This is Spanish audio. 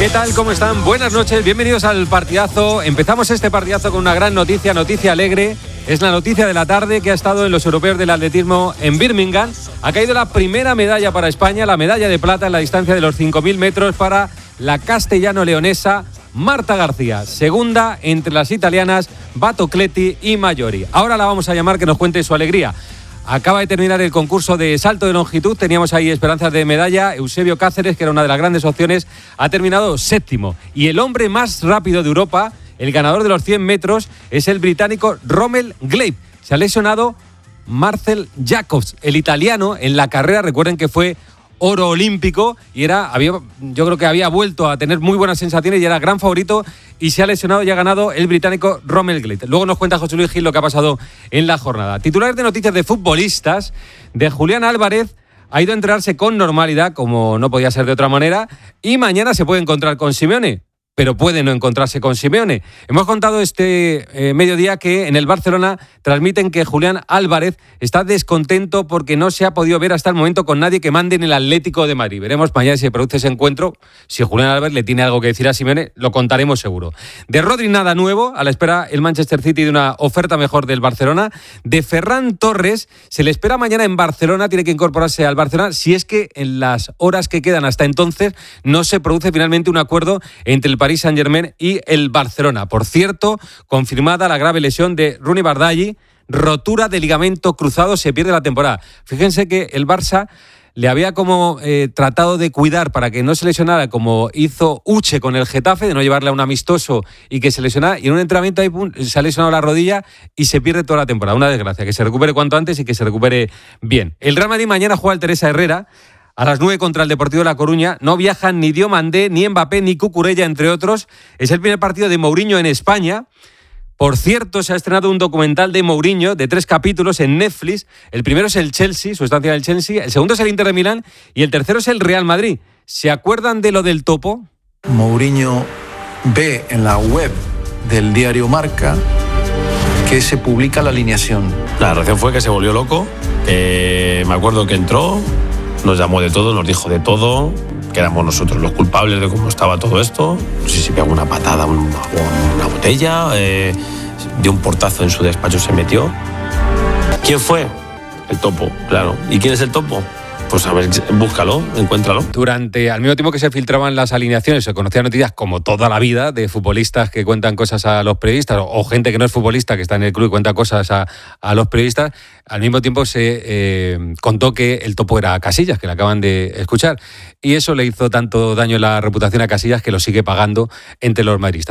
¿Qué tal? ¿Cómo están? Buenas noches, bienvenidos al partidazo. Empezamos este partidazo con una gran noticia alegre. Es la noticia de la tarde que ha estado en los europeos del atletismo en Birmingham. Ha caído la primera medalla para España, la medalla de plata en la distancia de los 5.000 metros para la castellano-leonesa Marta García. Segunda entre las italianas Batocletti y Maggiori. Ahora la vamos a llamar que nos cuente su alegría. Acaba de terminar el concurso de salto de longitud, teníamos ahí esperanzas de medalla. Eusebio Cáceres, que era una de las grandes opciones, ha terminado séptimo. Y el hombre más rápido de Europa, el ganador de los 100 metros, es el británico Rommel Gleive. Se ha lesionado Marcel Jacobs, el italiano, en la carrera. Recuerden que fue oro olímpico y yo creo que había vuelto a tener muy buenas sensaciones y era gran favorito, y se ha lesionado y ha ganado el británico Rommel Gleive. Luego nos cuenta José Luis Gil lo que ha pasado en la jornada. Titulares de noticias de futbolistas. De Julián Álvarez ha ido a entrenarse con normalidad, como no podía ser de otra manera, y mañana se puede encontrar con Simeone, pero puede no encontrarse con Simeone. Hemos contado este mediodía que en el Barcelona transmiten que Julián Álvarez está descontento porque no se ha podido ver hasta el momento con nadie que mande en el Atlético de Madrid. Veremos mañana si se produce ese encuentro. Si Julián Álvarez le tiene algo que decir a Simeone, lo contaremos seguro. De Rodri nada nuevo, a la espera el Manchester City de una oferta mejor del Barcelona. De Ferran Torres, se le espera mañana en Barcelona, tiene que incorporarse al Barcelona, si es que en las horas que quedan hasta entonces no se produce finalmente un acuerdo entre el Paris Saint-Germain y el Barcelona. Por cierto, confirmada la grave lesión de Rooney Bardghji, rotura de ligamento cruzado, se pierde la temporada. Fíjense que el Barça le había como tratado de cuidar para que no se lesionara, como hizo Uche con el Getafe, de no llevarle a un amistoso y que se lesionara, y en un entrenamiento ahí se ha lesionado la rodilla y se pierde toda la temporada. Una desgracia, que se recupere cuanto antes y que se recupere bien. El Real Madrid mañana juega al Teresa Herrera a las 9 contra el Deportivo de La Coruña. No viajan ni Diomandé, ni Mbappé, ni Cucurella, entre otros. Es el primer partido de Mourinho en España. Por cierto, se ha estrenado un documental de Mourinho de 3 capítulos en Netflix. El primero es el Chelsea, su estancia en el Chelsea. El segundo es el Inter de Milán. Y el tercero es el Real Madrid. ¿Se acuerdan de lo del topo? Mourinho ve en la web del diario Marca que se publica la alineación. La reacción fue que se volvió loco. Me acuerdo que entró, nos llamó de todo, nos dijo de todo, que éramos nosotros los culpables de cómo estaba todo esto. No sé si pegó una patada, una botella, dio un portazo en su despacho, se metió. ¿Quién fue? El topo, claro. ¿Y quién es el topo? Pues a ver, búscalo, encuéntralo. Al mismo tiempo que se filtraban las alineaciones, se conocían noticias como toda la vida de futbolistas que cuentan cosas a los periodistas, o gente que no es futbolista que está en el club y cuenta cosas a los periodistas. Al mismo tiempo se contó que el topo era Casillas, que le acaban de escuchar, y eso le hizo tanto daño en la reputación a Casillas que lo sigue pagando entre los madridistas.